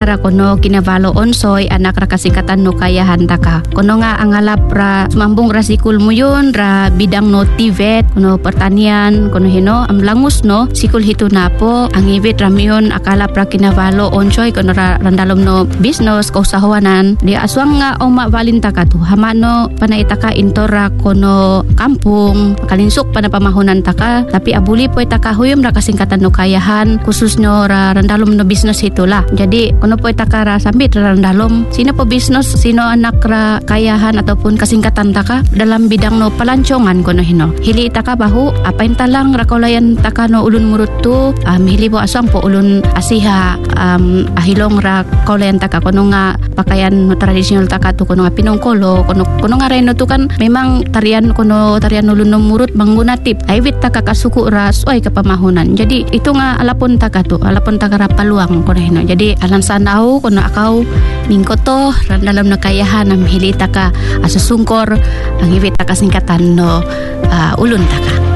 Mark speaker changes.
Speaker 1: ra kono kinavalo onsoy anak ra kasingkatan no kayahan taka. Kono nga angalap ra sumambong ra sikul mo yun ra bidang no TVET kono pertanian kono hino amlangus no sikul hito na po ang ibit ramiyon akala pra kinavalo onsoy kono ra randalom no business kausahawanan di aswang nga oma valinta ka to hamano panaitaka intora kono kampung kalinsuk pana pamahunan taka tapi abuli po itaka huyom ra kasingkatan no kayahan khusus no ra randalom no business itulah jadi kono po itaka ra sambit ra randalom sino po business sino anak ra kayahan ataupun kasingkatan taka dalam bidang no palancongan kono hino hili itaka bahu apa intalang ra kaulayan taka no ulun murut tu hili po aswang po ulun asiha ahilong ra kaulayan taka kono nga pakaian no tradisional taka tu kono nga pinongkolo kono nga reno tu kan memang tarian ulun no murut manggunatip aywit taka kasuku ra suai ka pamahunan jadi itu nga alapon taka ra paluang kono hino jadi alan sanau kono akaw mingkoto dalam nakayahan am hili taka asusungkor ang ibit taka singkatan no ulun taka.